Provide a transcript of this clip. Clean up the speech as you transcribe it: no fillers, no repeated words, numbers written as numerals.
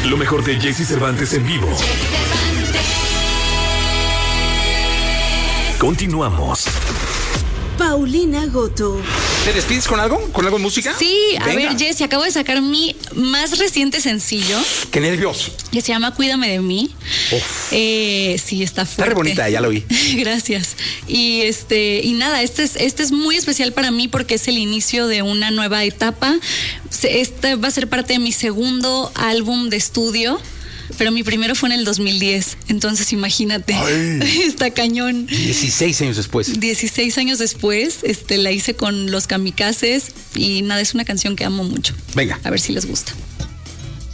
Lo mejor de Jesse Cervantes en vivo. Continuamos. Paulina Goto. ¿Te despides con algo? ¿Con algo de música? Sí, a Venga. ver, Jessy, acabo de sacar mi más reciente sencillo. Qué nervios. Que se llama Cuídame de mí. Uf. Sí, está fuerte. Está re bonita, ya lo vi. Gracias. Y nada, este es muy especial para mí porque es el inicio de una nueva etapa. Este va a ser parte de mi segundo álbum de estudio. Pero mi primero fue en el 2010, entonces imagínate, está cañón. 16 años después. 16 años después, la hice con Los Kamikazes y nada, es una canción que amo mucho. Venga. A ver si les gusta.